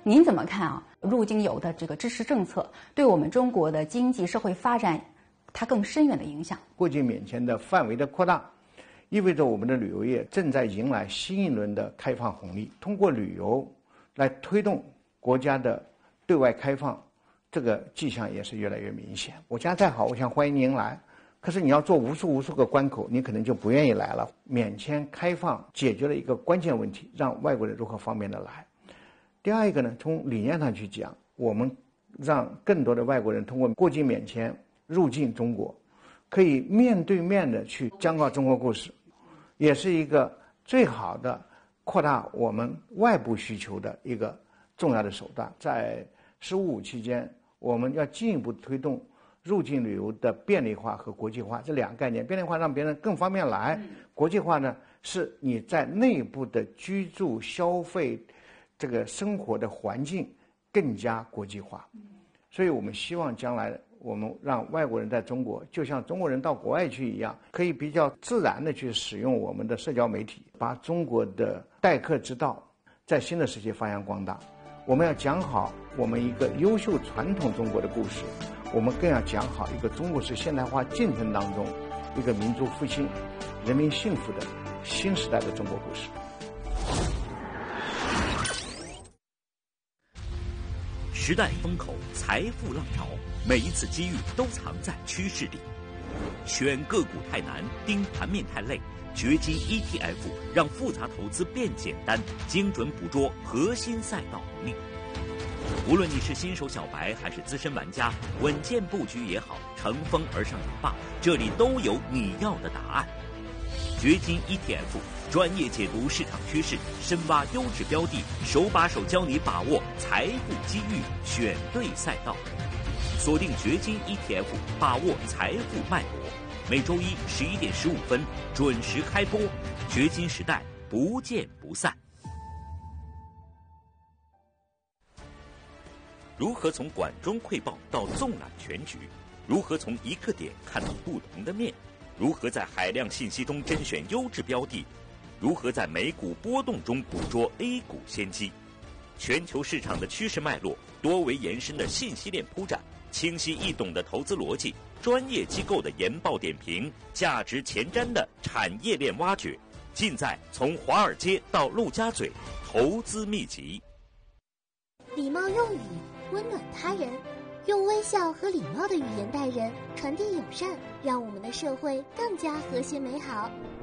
您怎么看啊？入境游的这个支持政策对我们中国的经济社会发展，它更深远的影响？ 过境免签的范围的扩大，意味着我们的旅游业正在迎来新一轮的开放红利。通过旅游来推动国家的对外开放，这个迹象也是越来越明显。我家再好，我想欢迎您来，可是你要做无数个关口，你可能就不愿意来了。免签开放解决了一个关键问题，让外国人如何方便的来。第二一个呢，从理念上去讲，我们让更多的外国人通过过境免签入境中国，可以面对面的去讲讲中国故事，也是一个最好的扩大我们外部需求的一个重要的手段。在15期间，我们要进一步推动入境旅游的便利化和国际化这两个概念。便利化让别人更方便来，国际化呢是你在内部的居住、消费这个生活的环境更加国际化。所以我们希望将来我们让外国人在中国就像中国人到国外去一样，可以比较自然的去使用我们的社交媒体，把中国的待客之道在新的世界发扬光大。我们要讲好我们一个优秀传统中国的故事，我们更要讲好一个中国式现代化进程当中一个民族复兴、人民幸福的新时代的中国故事。 时代风口，财富浪潮，每一次机遇都藏在趋势里。选个股太难，盯盘面太累，掘金 ETF 让复杂投资变简单，精准捕捉核心赛道红利。无论你是新手小白还是资深玩家，稳健布局也好，乘风而上也罢，这里都有你要的答案。掘金 ETF 专业解读市场趋势，深挖优质标的，手把手教你把握财富机遇，选对赛道。锁定掘金 ETF， 把握财富脉搏。每周一11点15分准时开播，掘金时代不见不散。如何从管中窥豹到纵览全局？如何从一个点看到不同的面？如何在海量信息中甄选优质标的？如何在美股波动中捕捉 A 股先机？全球市场的趋势脉络，多维延伸的信息链铺展，清晰易懂的投资逻辑，专业机构的研报点评，价值前瞻的产业链挖掘，尽在从华尔街到陆家嘴投资秘籍。 礼貌用语，温暖他人，用微笑和礼貌的语言待人，传递友善，让我们的社会更加和谐美好。